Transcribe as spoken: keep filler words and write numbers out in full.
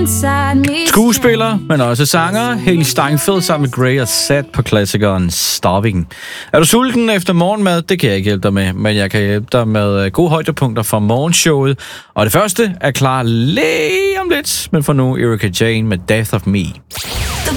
inside me. Skuespiller, men også sanger. Hailee Steinfeld sammen med Grey er sat på klassikeren Starving. Er du sulten efter morgenmad? Det kan jeg ikke hjælpe dig med, men jeg kan hjælpe dig med gode højdepunkter fra morgenshowet. Og det første er klar lige om lidt, men for nu Erika Jane med Death of Me.